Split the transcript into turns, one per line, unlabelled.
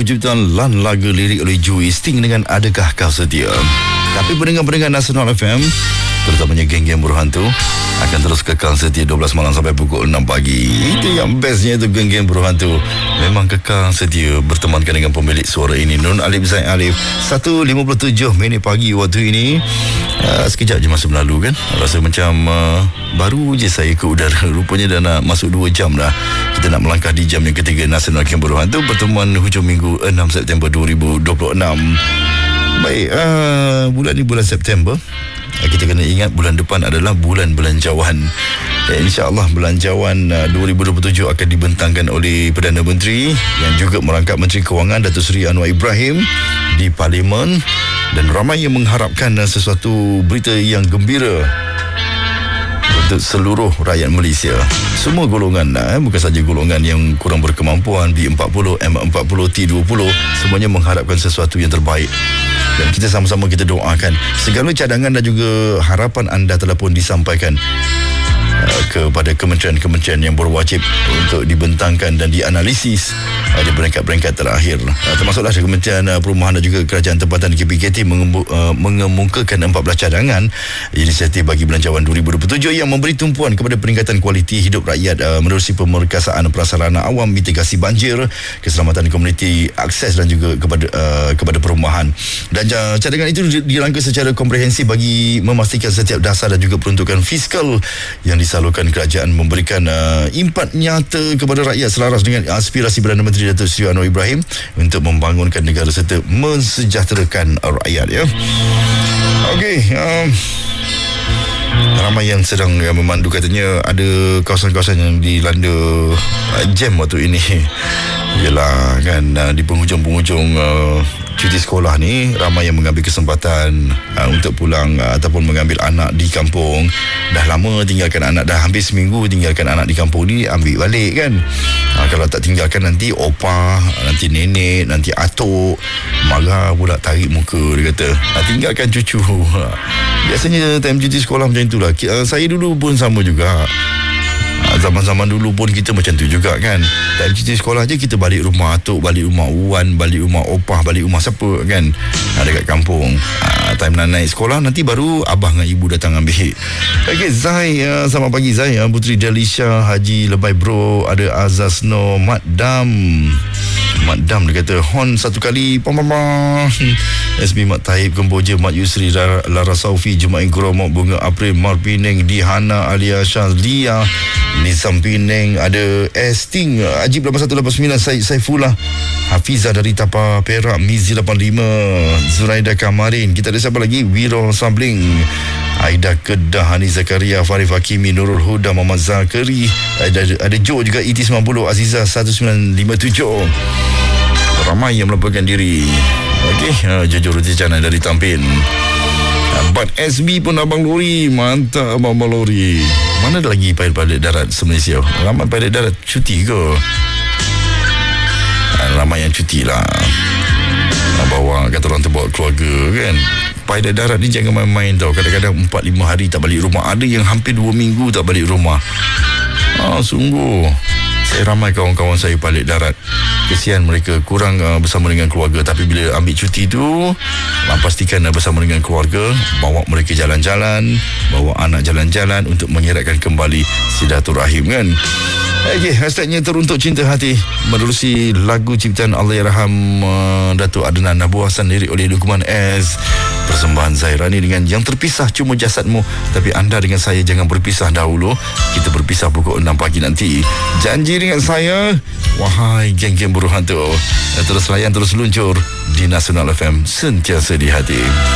lagu ciptaan Lan lagu lirik oleh Joey Sting dengan Adakah Kau Setia. Tapi pendengar-pendengar Nasional FM, terutamanya geng-geng berhantu, akan terus kekal setia 12 malam sampai pukul 6 pagi. Itu yang bestnya, itu geng-geng berhantu memang kekal setia bertemankan dengan pemilik suara ini, Nun Alif Zain Alif. 1.57 minit pagi waktu ini. Sekejap je masa berlalu kan. Rasa macam baru je saya ke udara. Rupanya dah nak masuk 2 jam dah. Kita nak melangkah di jam yang ketiga Nasional Geng Berhantu, pertemuan hujung minggu 6 September 2026. Baik, bulan ni bulan September. Kita kena ingat bulan depan adalah bulan belanjawan. InsyaAllah belanjawan 2027 akan dibentangkan oleh Perdana Menteri yang juga merangkap Menteri Kewangan Datuk Seri Anwar Ibrahim di Parlimen, dan ramai yang mengharapkan sesuatu berita yang gembira untuk seluruh rakyat Malaysia. Semua golongan, bukan saja golongan yang kurang berkemampuan, B40, M40, T20, semuanya mengharapkan sesuatu yang terbaik. Dan kita sama-sama kita doakan segala cadangan dan juga harapan anda telah pun disampaikan kepada kementerian-kementerian yang berwajib untuk dibentangkan dan dianalisis di peringkat-peringkat terakhir. Termasuklah Kementerian Perumahan dan juga Kerajaan Tempatan KPKT mengemukakan 14 cadangan inisiatif bagi belanjawan 2027 yang memberi tumpuan kepada peningkatan kualiti hidup rakyat menerusi pemerkasaan prasarana awam, mitigasi banjir, keselamatan komuniti, akses dan juga kepada perumahan. Dan cadangan itu dirangka secara komprehensif bagi memastikan setiap dasar dan juga peruntukan fiskal yang disalurkan kerajaan memberikan impak nyata kepada rakyat selaras dengan aspirasi Perdana Menteri Datuk Seri Anwar Ibrahim untuk membangunkan negara serta mensejahterakan rakyat, ya. Okey, ramai yang sedang memandu, katanya ada kawasan-kawasan yang dilanda jam waktu ini. Yalah kan, di penghujung-penghujung cuti sekolah ni, ramai yang mengambil kesempatan untuk pulang ataupun mengambil anak di kampung. Dah lama tinggalkan anak, dah hampir seminggu tinggalkan anak di kampung ni, ambil balik kan. Kalau tak tinggalkan nanti opa, nanti nenek, nanti atuk marah pula, tarik muka, dia kata. Tinggalkan cucu. Biasanya time cuti sekolah macam itulah. Saya dulu pun sama juga. Zaman-zaman dulu pun kita macam tu juga kan. Time cuti sekolah je kita balik rumah atuk, balik rumah Wan, balik rumah opah, balik rumah siapa kan, dekat kampung. Time nak naik sekolah nanti baru abah dengan ibu datang ambil. Okey, Zai, selamat pagi Zai. Putri Delisha, Haji Lebai Bro, ada Azaz No, Mat Dam, dia kata hon satu kali pam. SB Mat Taib, Kemboja, Mat Yusri, Lara Saufi, Jumain Kuromok, Bunga April, Mar Pineng, Dihana, Alia Syazlia, Nizam Pineng, ada Esting, Ajib 8189, Syed Saifullah, Hafiza dari Tapa Perak, Mizi 85, Zuraida Kamarin. Kita ada siapa lagi? Wiro Sabling, Aida Kedah, Hani Zakaria, Farif Hakimi, Nurul Huda, Muhammad Zakari, ada Joe juga, ET 90, Aziza 1957. Ramai yang melaporkan diri. Okey, jujur roti canai dari Tampin. Bat SB pun Abang Lori, mantap Abang Lori. Mana ada lagi pilot darat se-Malaysia? Ramai pilot darat cuti ke? Ramai yang cuti lah. Bawa, kata orang terbawa keluarga kan. Pilot darat ni jangan main-main tau. Kadang-kadang 4-5 hari tak balik rumah. Ada yang hampir 2 minggu tak balik rumah. Sungguh. Saya ramai kawan-kawan saya pilot darat. Kesian mereka, kurang bersama dengan keluarga. Tapi bila ambil cuti tu, pastikan bersama dengan keluarga, bawa mereka jalan-jalan, bawa anak jalan-jalan untuk mengeratkan kembali silaturahim kan. Okey, hashtagnya teruntuk cinta hati menerusi lagu ciptaan Allahyarham Datuk Adnan Abu Hassan, lirik oleh Luqman S. Persembahan Zairani dengan Yang Terpisah Cuma Jasadmu. Tapi anda dengan saya jangan berpisah dahulu. Kita berpisah pukul 6 pagi nanti. Janji dengan saya, wahai geng-geng berhantu, terus layan, terus luncur di Nasional FM, sentiasa di hati.